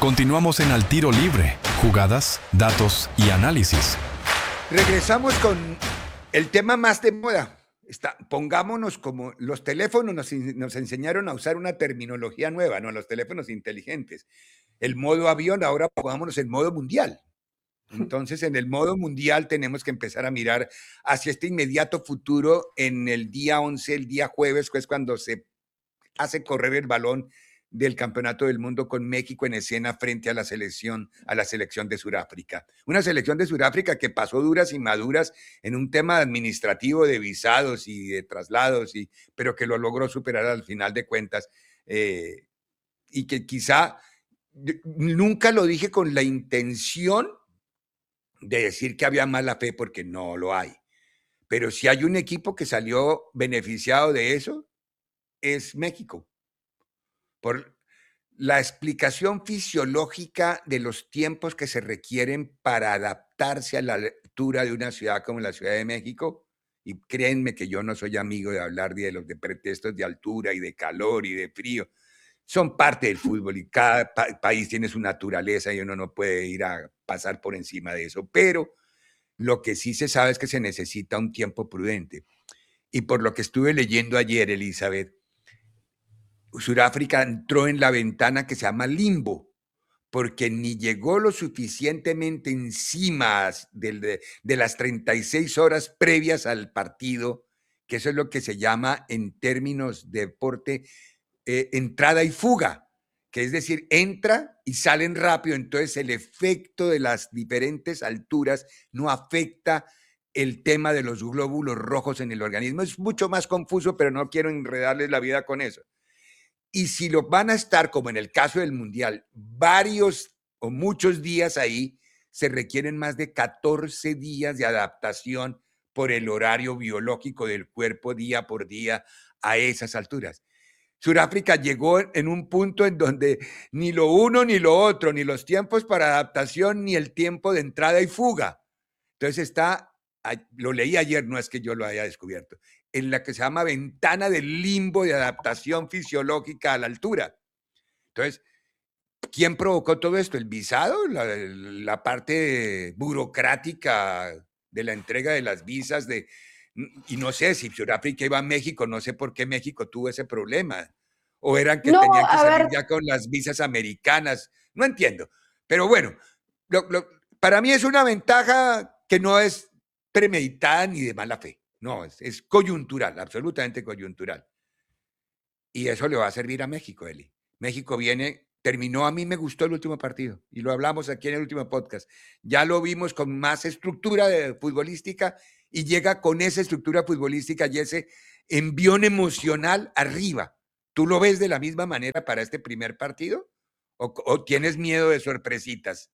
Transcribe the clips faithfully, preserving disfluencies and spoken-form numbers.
Continuamos en Al Tiro Libre, jugadas, datos y análisis. Regresamos con el tema más de moda. Está, pongámonos como los teléfonos nos, nos enseñaron a usar una terminología nueva, ¿no? Los teléfonos inteligentes. El modo avión, ahora pongámonos en modo mundial. Entonces, en el modo mundial tenemos que empezar a mirar hacia este inmediato futuro en el día once, el día jueves, que es cuando se hace correr el balón del Campeonato del Mundo con México en escena frente a la selección, a la selección de Sudáfrica. Una selección de Sudáfrica que pasó duras y maduras en un tema administrativo de visados y de traslados, y, pero que lo logró superar al final de cuentas. Eh, y que quizá, nunca lo dije con la intención de decir que había mala fe, porque no lo hay. Pero si hay un equipo que salió beneficiado de eso, es México. Por la explicación fisiológica de los tiempos que se requieren para adaptarse a la altura de una ciudad como la Ciudad de México, y créanme que yo no soy amigo de hablar de los de pretextos de altura y de calor y de frío, son parte del fútbol y cada pa- país tiene su naturaleza y uno no puede ir a pasar por encima de eso, pero lo que sí se sabe es que se necesita un tiempo prudente. Y por lo que estuve leyendo ayer, Elizabeth, Sudáfrica entró en la ventana que se llama limbo, porque ni llegó lo suficientemente encima de, de, de las treinta y seis horas previas al partido, que eso es lo que se llama en términos de deporte eh, entrada y fuga, que es decir, entra y salen rápido, entonces el efecto de las diferentes alturas no afecta el tema de los glóbulos rojos en el organismo. Es mucho más confuso, pero no quiero enredarles la vida con eso. Y si lo van a estar, como en el caso del Mundial, varios o muchos días ahí, se requieren más de catorce días de adaptación por el horario biológico del cuerpo día por día a esas alturas. Sudáfrica llegó en un punto en donde ni lo uno ni lo otro, ni los tiempos para adaptación, ni el tiempo de entrada y fuga. Entonces está, lo leí ayer, no es que yo lo haya descubierto, en la que se llama ventana del limbo de adaptación fisiológica a la altura. Entonces, ¿quién provocó todo esto? ¿El visado? ¿La, la parte burocrática de la entrega de las visas? De, y no sé si Sudáfrica iba a México, no sé por qué México tuvo ese problema. O eran que No, tenían que a salir ver, ya con las visas americanas. No entiendo. Pero bueno, lo, lo, para mí es una ventaja que no es premeditada ni de mala fe. No, es, es coyuntural, absolutamente coyuntural. Y eso le va a servir a México, Eli. México viene, terminó, a mí me gustó el último partido, y lo hablamos aquí en el último podcast. Ya lo vimos con más estructura de, futbolística, y llega con esa estructura futbolística y ese envión emocional arriba. ¿Tú lo ves de la misma manera para este primer partido? ¿O, o tienes miedo de sorpresitas?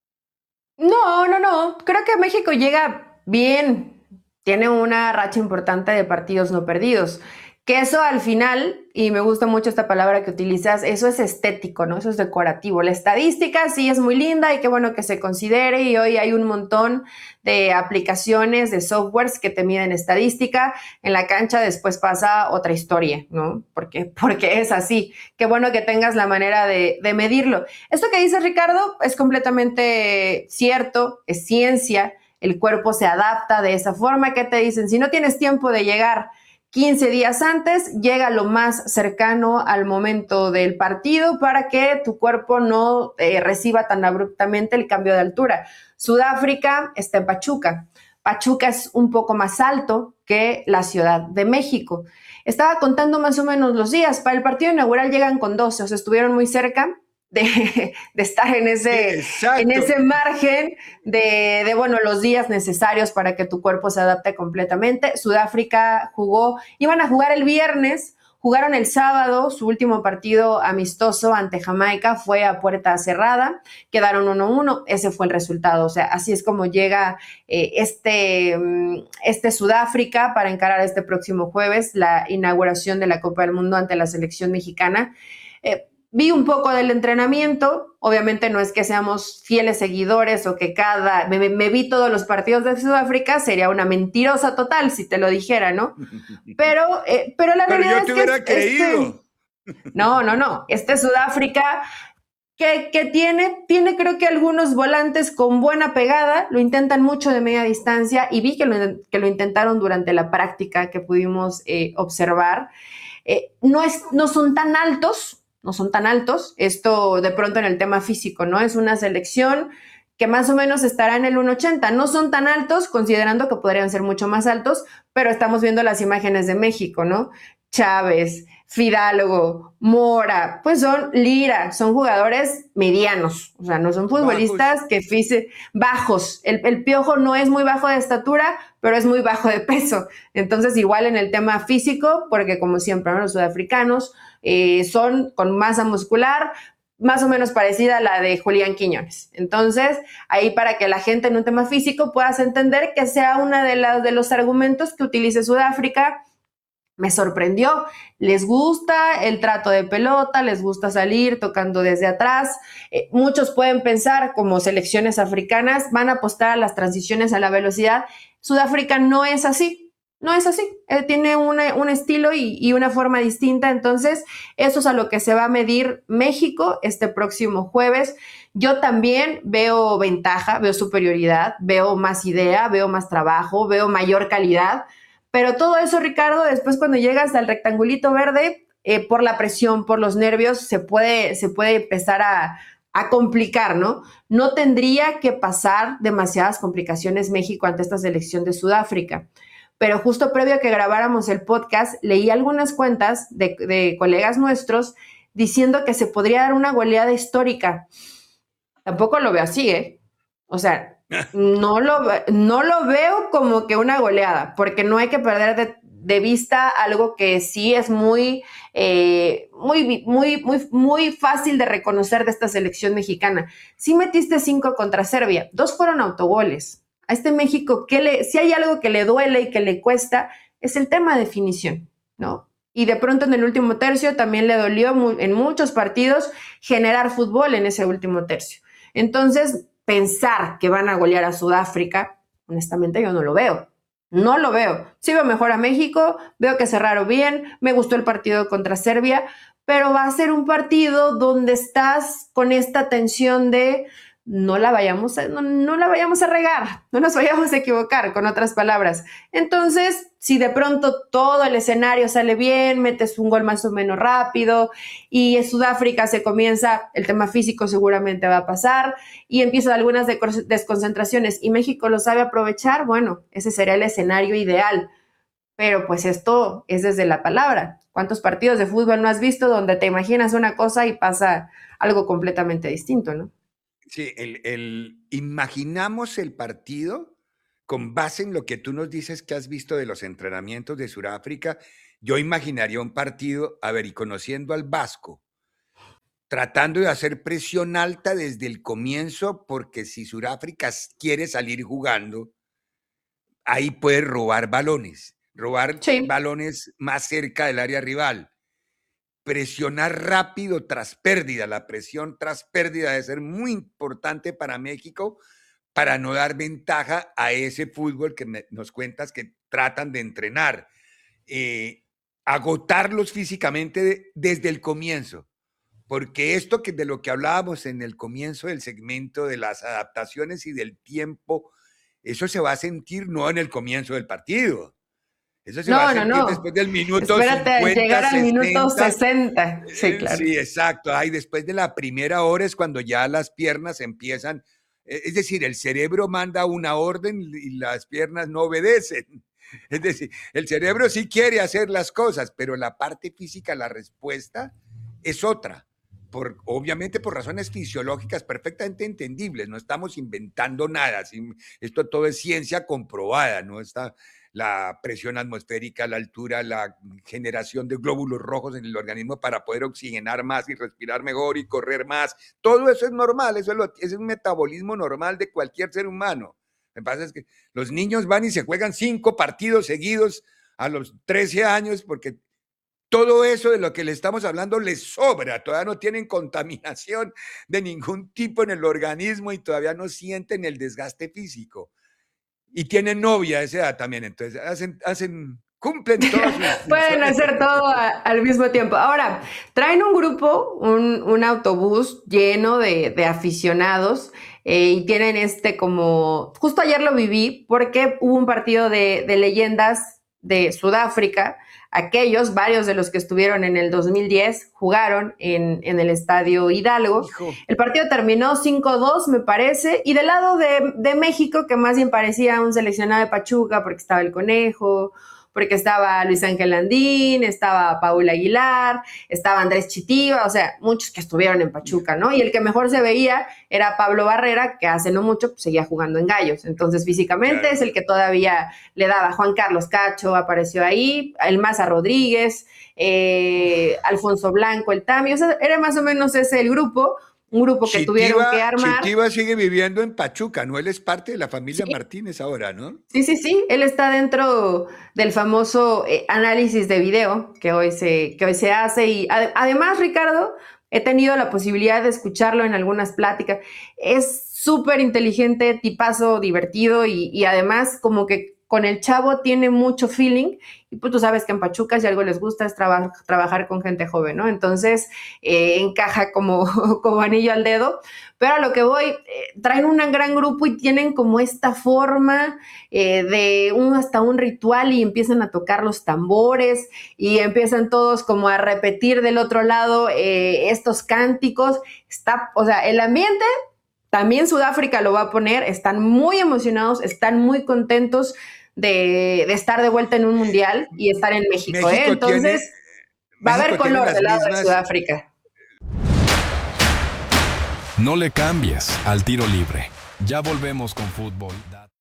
no, no, no. Creo que México llega bien. Tiene una racha importante de partidos no perdidos. Que eso al final, y me gusta mucho esta palabra que utilizas, eso es estético, ¿no? Eso es decorativo. La estadística sí es muy linda y qué bueno que se considere, y hoy hay un montón de aplicaciones, de softwares que te miden estadística. En la cancha después pasa otra historia, ¿no? Porque, porque es así. Qué bueno que tengas la manera de, de medirlo. Esto que dice Ricardo es completamente cierto, es ciencia. El cuerpo se adapta de esa forma. ¿Qué te dicen? Si no tienes tiempo de llegar quince días antes, llega lo más cercano al momento del partido para que tu cuerpo no eh, reciba tan abruptamente el cambio de altura. Sudáfrica está en Pachuca. Pachuca es un poco más alto que la Ciudad de México. Estaba contando más o menos los días. Para el partido inaugural llegan con doce, o sea, estuvieron muy cerca de, de estar en ese, en ese margen de, de, bueno, los días necesarios para que tu cuerpo se adapte completamente. Sudáfrica jugó, iban a jugar el viernes, jugaron el sábado, su último partido amistoso ante Jamaica fue a puerta cerrada, quedaron uno uno, ese fue el resultado. O sea, así es como llega eh, este, este Sudáfrica para encarar este próximo jueves la inauguración de la Copa del Mundo ante la selección mexicana. Eh, Vi un poco del entrenamiento, obviamente no es que seamos fieles seguidores o que cada, me, me vi todos los partidos de Sudáfrica, sería una mentirosa total si te lo dijera, ¿no? Pero, eh, pero la pero realidad yo te es hubiera que... creído. Este, no, no, no, este Sudáfrica ¿Qué, qué tiene? Tiene creo que algunos volantes con buena pegada, lo intentan mucho de media distancia y vi que lo, que lo intentaron durante la práctica que pudimos eh, observar. Eh, no, es, no son tan altos, no son tan altos, esto de pronto en el tema físico, ¿no? Es una selección que más o menos estará en el uno ochenta, no son tan altos, considerando que podrían ser mucho más altos, pero estamos viendo las imágenes de México, ¿no? Chávez, Fidalgo, Mora, pues son Lira, son jugadores medianos, o sea, no son futbolistas bajos. que físe, bajos. El, el Piojo no es muy bajo de estatura, pero es muy bajo de peso. Entonces, igual en el tema físico, porque como siempre, ¿no? Los sudafricanos eh, son con masa muscular más o menos parecida a la de Julián Quiñones. Entonces, ahí para que la gente en un tema físico puedas entender que sea uno de, la, de los argumentos que utilice Sudáfrica. Me sorprendió, les gusta el trato de pelota, les gusta salir tocando desde atrás. Eh, muchos pueden pensar, como selecciones africanas, van a apostar a las transiciones a la velocidad. Sudáfrica no es así, no es así. Eh, tiene una, un estilo y, y una forma distinta, entonces eso es a lo que se va a medir México este próximo jueves. Yo también veo ventaja, veo superioridad, veo más idea, veo más trabajo, veo mayor calidad. Pero todo eso, Ricardo, después cuando llegas al rectangulito verde, eh, por la presión, por los nervios, se puede, se puede empezar a, a complicar, ¿no? No tendría que pasar demasiadas complicaciones México ante esta selección de Sudáfrica. Pero justo previo a que grabáramos el podcast, leí algunas cuentas de, de colegas nuestros diciendo que se podría dar una goleada histórica. Tampoco lo veo así, ¿eh? O sea... No lo, no lo veo como que una goleada, porque no hay que perder de, de vista algo que sí es muy, eh, muy, muy, muy, muy fácil de reconocer de esta selección mexicana. Sí metiste cinco contra Serbia, dos fueron autogoles. A este México, ¿qué le, si hay algo que le duele y que le cuesta, es el tema de definición, ¿no? Y de pronto en el último tercio también le dolió mu- en muchos partidos generar fútbol en ese último tercio. Entonces, pensar que van a golear a Sudáfrica, honestamente yo no lo veo. No lo veo. Sí veo mejor a México, veo que cerraron bien, me gustó el partido contra Serbia, pero va a ser un partido donde estás con esta tensión de no la vayamos a, no, no la vayamos a regar, no nos vayamos a equivocar, con otras palabras. Entonces, si de pronto todo el escenario sale bien, metes un gol más o menos rápido y en Sudáfrica se comienza, el tema físico seguramente va a pasar y empiezan algunas desconcentraciones y México lo sabe aprovechar, bueno, ese sería el escenario ideal. Pero pues esto es desde la palabra. ¿Cuántos partidos de fútbol no has visto donde te imaginas una cosa y pasa algo completamente distinto, ¿no? Sí, el, el, imaginamos el partido con base en lo que tú nos dices que has visto de los entrenamientos de Sudáfrica. Yo imaginaría un partido, a ver, y conociendo al Vasco, tratando de hacer presión alta desde el comienzo, porque si Sudáfrica quiere salir jugando, ahí puede robar balones, robar Sí. balones más cerca del área rival. Presionar rápido tras pérdida. La presión tras pérdida debe ser muy importante para México para no dar ventaja a ese fútbol que me, nos cuentas que tratan de entrenar. Eh, agotarlos físicamente de, desde el comienzo. Porque esto que de lo que hablábamos en el comienzo del segmento de las adaptaciones y del tiempo, eso se va a sentir no en el comienzo del partido. Eso se no, va a no, sentir no. después del minuto Espérate cincuenta, llegar al sesenta. minuto sesenta. Sí, claro. Sí, exacto. Ay, después de la primera hora es cuando ya las piernas empiezan, es decir, el cerebro manda una orden y las piernas no obedecen. Es decir, el cerebro sí quiere hacer las cosas, pero la parte física, la respuesta es otra. Por, obviamente por razones fisiológicas perfectamente entendibles, no estamos inventando nada, esto todo es ciencia comprobada, no está la presión atmosférica, la altura, la generación de glóbulos rojos en el organismo para poder oxigenar más y respirar mejor y correr más, todo eso es normal, eso es, lo, es un metabolismo normal de cualquier ser humano. Lo que pasa es que los niños van y se juegan cinco partidos seguidos a los trece años porque todo eso de lo que le estamos hablando les sobra, todavía no tienen contaminación de ningún tipo en el organismo y todavía no sienten el desgaste físico. Y tienen novia a esa edad también, entonces hacen, hacen cumplen todos sus Pueden hacer todo a, al mismo tiempo. Ahora, traen un grupo, un, un autobús lleno de, de aficionados eh, y tienen este como... Justo ayer lo viví porque hubo un partido de, de leyendas de Sudáfrica. Aquellos, varios de los que estuvieron en el dos mil diez, jugaron en, en el Estadio Hidalgo. Hijo. El partido terminó cinco dos, me parece, y del lado de, de México, que más bien parecía un seleccionado de Pachuca, porque estaba el Conejo, porque estaba Luis Ángel Landín, estaba Paul Aguilar, estaba Andrés Chitiva, o sea, muchos que estuvieron en Pachuca, ¿no? Y el que mejor se veía era Pablo Barrera, que hace no mucho pues, seguía jugando en Gallos. Entonces, físicamente claro. Es el que todavía le daba. Juan Carlos Cacho apareció ahí, el Maza Rodríguez, eh, Alfonso Blanco, el Tami, o sea, era más o menos ese el grupo, un grupo que Chitiva, tuvieron que armar. Chitiva sigue viviendo en Pachuca, ¿no? Él es parte de la familia sí. Martínez ahora, ¿no? Sí, sí, sí. Él está dentro del famoso eh, análisis de video que hoy se, que hoy se hace. Y ad- además, Ricardo, he tenido la posibilidad de escucharlo en algunas pláticas. Es súper inteligente, tipazo, divertido y, y además como que con el chavo tiene mucho feeling y pues tú sabes que en Pachuca si algo les gusta es traba- trabajar con gente joven, ¿no? Entonces eh, encaja como, como anillo al dedo, pero a lo que voy, eh, traen un gran grupo y tienen como esta forma eh, de un hasta un ritual y empiezan a tocar los tambores y empiezan todos como a repetir del otro lado eh, estos cánticos. Está, o sea, el ambiente... También Sudáfrica lo va a poner, están muy emocionados, están muy contentos de, de estar de vuelta en un mundial y estar en México, México ¿eh? Entonces tiene, va a haber color del lado mismas... de Sudáfrica. No le cambies al tiro libre. Ya volvemos con fútbol.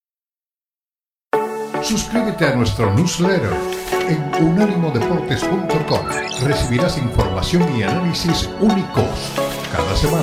Suscríbete a nuestro newsletter en unánimo deportes punto com. Recibirás información y análisis únicos cada semana.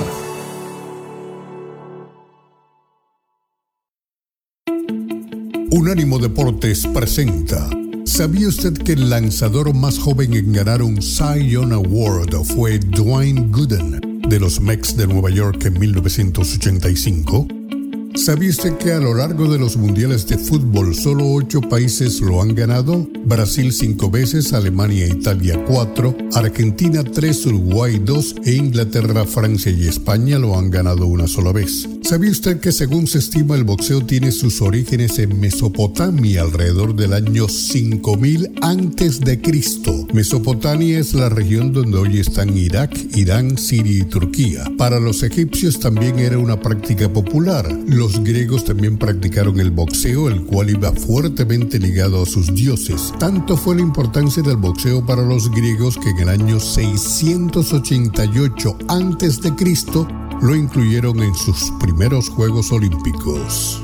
Unánimo Deportes presenta. ¿Sabía usted que el lanzador más joven en ganar un Cy Young Award fue Dwayne Gooden de los Mets de Nueva York en mil novecientos ochenta y cinco? ¿Sabía usted que a lo largo de los mundiales de fútbol solo ocho países lo han ganado? Brasil cinco veces, Alemania e Italia cuatro, Argentina tres, Uruguay dos e Inglaterra, Francia y España lo han ganado una sola vez. ¿Sabía usted que según se estima el boxeo tiene sus orígenes en Mesopotamia alrededor del año cinco mil antes de Cristo? Mesopotamia es la región donde hoy están Irak, Irán, Siria y Turquía. Para los egipcios también era una práctica popular. Los griegos también practicaron el boxeo, el cual iba fuertemente ligado a sus dioses. Tanto fue la importancia del boxeo para los griegos que en el año seiscientos ochenta y ocho antes de Cristo lo incluyeron en sus primeros Juegos Olímpicos.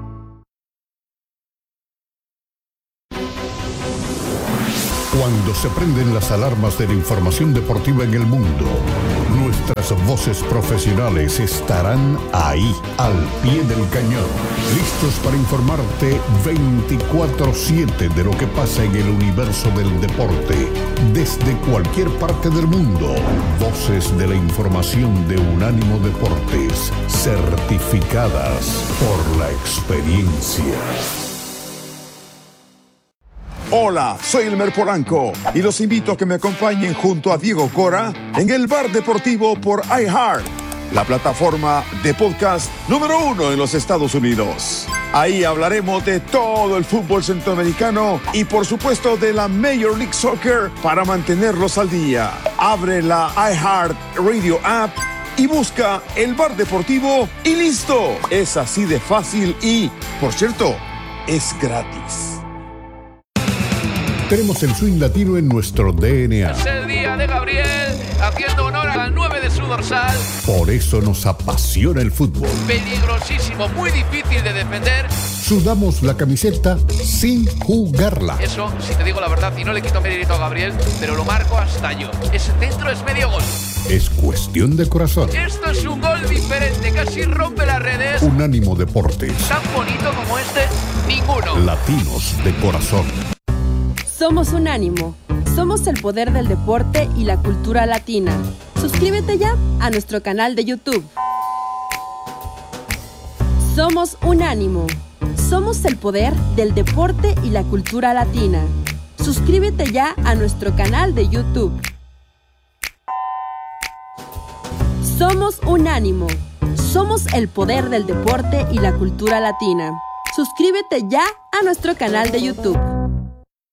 Cuando se prenden las alarmas de la información deportiva en el mundo, nuestras voces profesionales estarán ahí, al pie del cañón, listos para informarte veinticuatro siete de lo que pasa en el universo del deporte, desde cualquier parte del mundo. Voces de la información de Unánimo Deportes, certificadas por la experiencia. Hola, soy Elmer Polanco y los invito a que me acompañen junto a Diego Cora en el Bar Deportivo por iHeart, la plataforma de podcast número uno en los Estados Unidos. Ahí hablaremos de todo el fútbol centroamericano y por supuesto de la Major League Soccer para mantenerlos al día. Abre la iHeart Radio App y busca el Bar Deportivo y listo. Es así de fácil y, por cierto, es gratis. Tenemos el swing latino en nuestro D N A. Es el día de Gabriel, haciendo honor al nueve de su dorsal. Por eso nos apasiona el fútbol. Peligrosísimo, muy difícil de defender. Sudamos la camiseta sin jugarla. Eso, si te digo la verdad, y no le quito mérito a Gabriel, pero lo marco hasta yo. Ese centro es medio gol. Es cuestión de corazón. Esto es un gol diferente, casi rompe las redes. Unánimo Deportes. Tan bonito como este, ninguno. Latinos de corazón. Somos Unánimo. Somos el poder del deporte y la cultura latina. Suscríbete ya a nuestro canal de YouTube. Somos Unánimo. Somos el poder del deporte y la cultura latina. Suscríbete ya a nuestro canal de YouTube. Somos Unánimo. Somos el poder del deporte y la cultura latina. Suscríbete ya a nuestro canal de YouTube.